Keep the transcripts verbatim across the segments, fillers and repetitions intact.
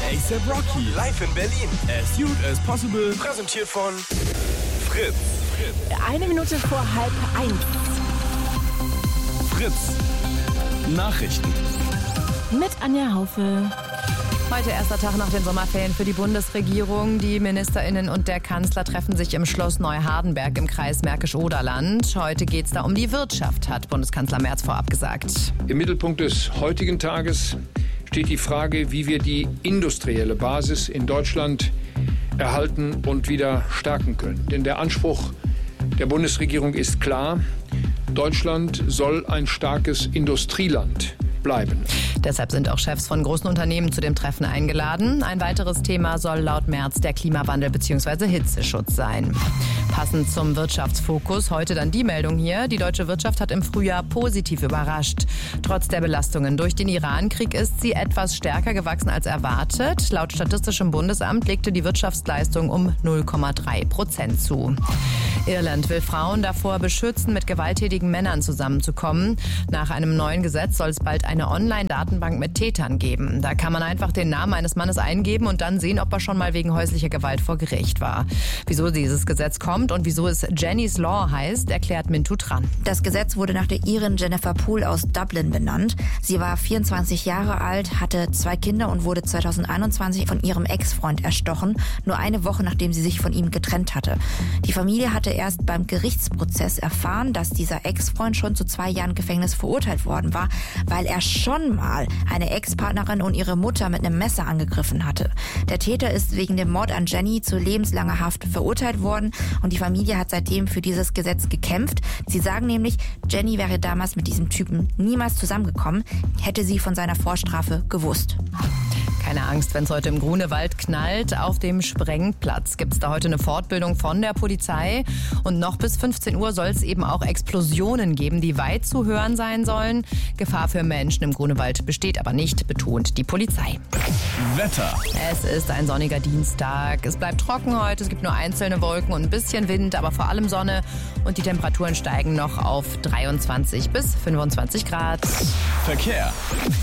A$AP Rocky. Live in Berlin. As Cute as Possible. Präsentiert von Fritz. Fritz. Eine Minute vor halb eins. Fritz. Nachrichten. Mit Anja Haufe. Heute erster Tag nach den Sommerferien für die Bundesregierung. Die MinisterInnen und der Kanzler treffen sich im Schloss Neuhardenberg im Kreis Märkisch-Oderland. Heute geht es da um die Wirtschaft, hat Bundeskanzler Merz vorab gesagt. Im Mittelpunkt des heutigen Tages steht die Frage, wie wir die industrielle Basis in Deutschland erhalten und wieder stärken können. Denn der Anspruch der Bundesregierung ist klar: Deutschland soll ein starkes Industrieland bleiben. Deshalb sind auch Chefs von großen Unternehmen zu dem Treffen eingeladen. Ein weiteres Thema soll laut Merz der Klimawandel bzw. Hitzeschutz sein. Passend zum Wirtschaftsfokus heute dann die Meldung hier. Die deutsche Wirtschaft hat im Frühjahr positiv überrascht. Trotz der Belastungen durch den Irankrieg ist sie etwas stärker gewachsen als erwartet. Laut Statistischem Bundesamt legte die Wirtschaftsleistung um null Komma drei Prozent zu. Irland will Frauen davor beschützen, mit gewalttätigen Männern zusammenzukommen. Nach einem neuen Gesetz soll es bald eine Online-Datenbank mit Tätern geben. Da kann man einfach den Namen eines Mannes eingeben und dann sehen, ob er schon mal wegen häuslicher Gewalt vor Gericht war. Wieso dieses Gesetz kommt und wieso es Jenny's Law heißt, erklärt Mintu Tran. Das Gesetz wurde nach der Irin Jennifer Poole aus Dublin benannt. Sie war vierundzwanzig Jahre alt, hatte zwei Kinder und wurde zweitausendeinundzwanzig von ihrem Ex-Freund erstochen, nur eine Woche nachdem sie sich von ihm getrennt hatte. Die Familie hatte erst beim Gerichtsprozess erfahren, dass dieser Ex-Freund schon zu zwei Jahren Gefängnis verurteilt worden war, weil er schon mal eine Ex-Partnerin und ihre Mutter mit einem Messer angegriffen hatte. Der Täter ist wegen dem Mord an Jenny zu lebenslanger Haft verurteilt worden und die Familie hat seitdem für dieses Gesetz gekämpft. Sie sagen nämlich, Jenny wäre damals mit diesem Typen niemals zusammengekommen, hätte sie von seiner Vorstrafe gewusst. Keine Angst, wenn es heute im Grunewald knallt. Auf dem Sprengplatz gibt es da heute eine Fortbildung von der Polizei. Und noch bis fünfzehn Uhr soll es eben auch Explosionen geben, die weit zu hören sein sollen. Gefahr für Menschen im Grunewald besteht aber nicht, betont die Polizei. Wetter. Es ist ein sonniger Dienstag. Es bleibt trocken heute. Es gibt nur einzelne Wolken und ein bisschen Wind, aber vor allem Sonne. Und die Temperaturen steigen noch auf dreiundzwanzig bis fünfundzwanzig Grad. Verkehr.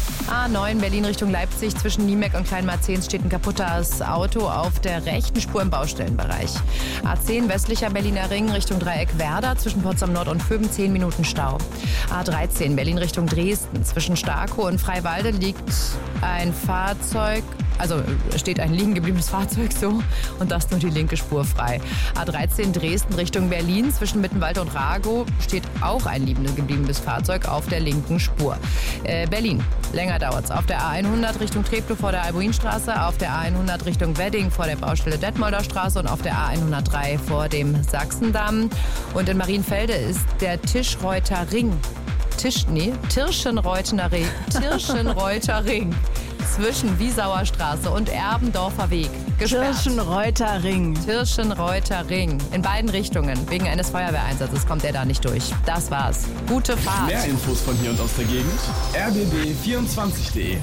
A neun Berlin Richtung Leipzig zwischen Niemeck und Kleinmarzehns steht ein kaputtes Auto auf der rechten Spur im Baustellenbereich. A zehn westlicher Berliner Ring Richtung Dreieck Werder zwischen Potsdam Nord und Vöben zehn Minuten Stau. A dreizehn Berlin Richtung Dresden zwischen Starkow und Freiwalde liegt ein Fahrzeug, also steht ein liegen gebliebenes Fahrzeug so und das nur die linke Spur frei. A dreizehn Dresden Richtung Berlin zwischen Mittenwald und Ragow steht auch ein liegen gebliebenes Fahrzeug auf der linken Spur. Äh, Berlin, länger dauert's. Auf der A hundert Richtung Treptow vor der Albuinstraße, auf der A hundert Richtung Wedding vor der Baustelle Detmolder Straße und auf der A hundertdrei vor dem Sachsendamm. Und in Marienfelde ist der Tischreuter Ring. Tisch, nee, Tirschenreuter Ring. Tirschenreuter Ring. Zwischen Wiesauer Straße und Erbendorfer Weg gesperrt. Tirschenreuter Ring. Tirschenreuter Ring. In beiden Richtungen. Wegen eines Feuerwehreinsatzes kommt er da nicht durch. Das war's. Gute Fahrt. Mehr Infos von hier und aus der Gegend. r b b vierundzwanzig punkt d e.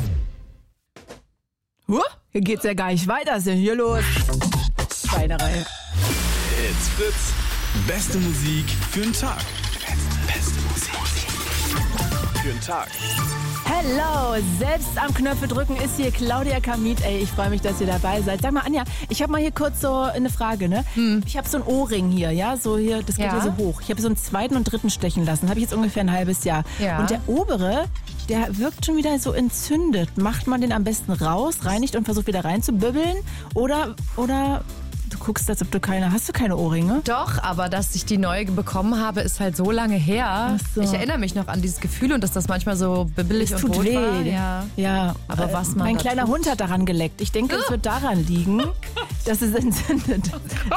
Huh? Hier geht's ja gar nicht weiter. Was ist denn hier los? Schweinerei. It's Fritz. Beste Musik für den Tag. Beste Musik für den Tag. Hello, selbst am Knöpfe drücken ist hier Claudia Kamit. Ey, ich freue mich, dass ihr dabei seid. Sag mal, Anja, ich habe mal hier kurz so eine Frage, ne? Hm. Ich habe so einen Ohrring hier, ja, so hier, das geht Ja. hier so hoch. Ich habe so einen zweiten und dritten stechen lassen. Habe ich jetzt ungefähr ein halbes Jahr. Ja. Und der obere, der wirkt schon wieder so entzündet. Macht man den am besten raus, reinigt und versucht wieder reinzubübbeln? Oder, oder... Du guckst, als ob du keine... Hast du keine Ohrringe? Doch, aber dass ich die neu bekommen habe, ist halt so lange her. Ach so. Ich erinnere mich noch an dieses Gefühl und dass das manchmal so bibbelig Es und tut rot weh. war. Ja. Ja, Aber was man Mein da kleiner tut. Hund hat daran geleckt. Ich denke, es wird daran liegen, dass es entzündet.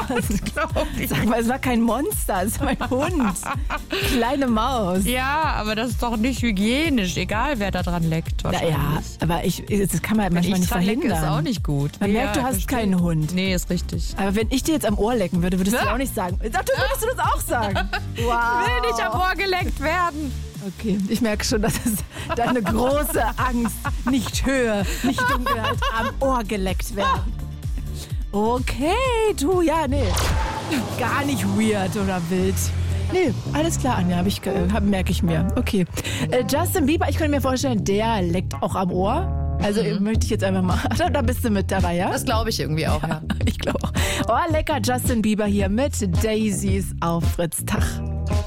Sag mal, es war kein Monster, es war ein Hund. Kleine Maus. Ja, aber das ist doch nicht hygienisch, egal wer da dran leckt. Naja, aber ich, das kann man Wenn manchmal ich nicht dran lecke, verhindern. ist auch nicht gut. Man Ja, merkt, du hast verstehe. keinen Hund. Nee, ist richtig. Aber wenn ich dir jetzt am Ohr lecken würde, würdest du auch nicht sagen. Sag, du würdest du das auch sagen. Wow. Will nicht am Ohr geleckt werden. Okay, ich merke schon, dass es deine große Angst, nicht Höhe, nicht Dunkelheit, am Ohr geleckt werden. Okay, du, ja, nee. Gar nicht weird oder wild. Nee, alles klar, Anja, hab ich, äh, hab, merke ich mir. Okay. Äh, Justin Bieber, ich könnte mir vorstellen, der leckt auch am Ohr. Also mhm. möchte ich jetzt einfach mal. Da bist du mit dabei, ja? Das glaube ich irgendwie auch, ja. ja. Ich glaube auch. Oh, lecker, Justin Bieber hier mit Daisies auf Fritz. Tag.